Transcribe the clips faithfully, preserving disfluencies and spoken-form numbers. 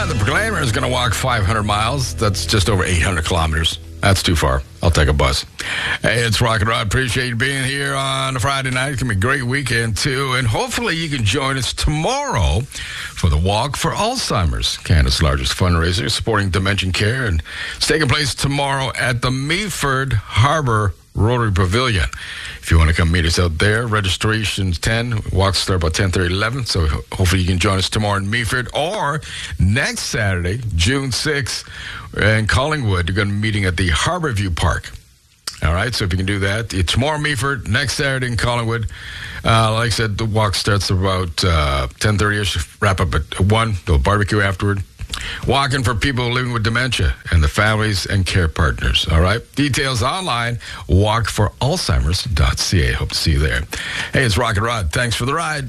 the Proclaimer is going to walk five hundred miles. That's just over eight hundred kilometers. That's too far. I'll take a bus. Hey, it's Rock and Rod. Appreciate you being here on a Friday night. It's going to be a great weekend, too. And hopefully you can join us tomorrow for the Walk for Alzheimer's, Canada's largest fundraiser supporting dementia care. And it's taking place tomorrow at the Meaford Harbor Rotary Pavilion. If you want to come meet us out there, registration's ten. Walks start about ten thirty, eleven. So hopefully you can join us tomorrow in Meaford. Or next Saturday, June sixth, in Collingwood, you're going to be meeting at the Harborview Park. All right, so if you can do that, it's tomorrow Meaford, next Saturday in Collingwood. Uh, like I said, the walk starts about uh, ten thirty-ish, wrap up at one. They'll barbecue afterward. Walking for people living with dementia and the families and care partners. All right. Details online, walk for alzheimers dot c a. Hope to see you there. Hey, it's Rock and Rod. Thanks for the ride.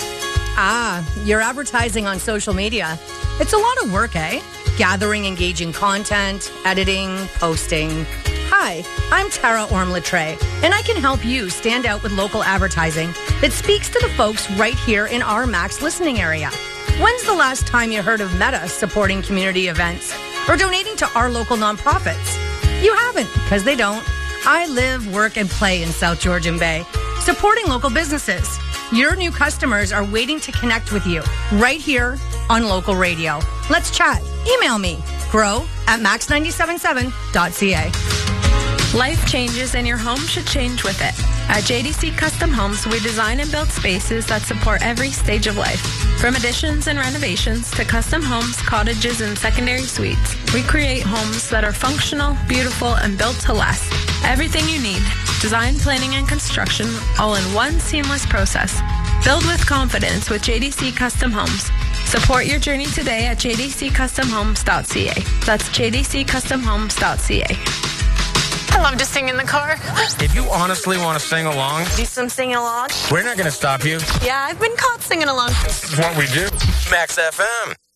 Ah, you're advertising on social media. It's a lot of work, eh? Gathering engaging content, editing, posting. Hi, I'm Tara Orm-Latre, and I can help you stand out with local advertising that speaks to the folks right here in our Max listening area. When's the last time you heard of Meta supporting community events or donating to our local nonprofits? You haven't, because they don't. I live, work, and play in South Georgian Bay, supporting local businesses. Your new customers are waiting to connect with you right here on local radio. Let's chat. Email me, grow at max nine seven seven dot c a. Life changes and your home should change with it. At J D C Custom Homes, we design and build spaces that support every stage of life. From additions and renovations to custom homes, cottages, and secondary suites, we create homes that are functional, beautiful, and built to last. Everything you need, design, planning, and construction, all in one seamless process. Build with confidence with J D C Custom Homes. Support your journey today at j d c custom homes dot c a. That's j d c custom homes dot c a. I love to sing in the car. If you honestly want to sing along, Do some singing along. we're not going to stop you. Yeah, I've been caught singing along. This is what we do. Max F M.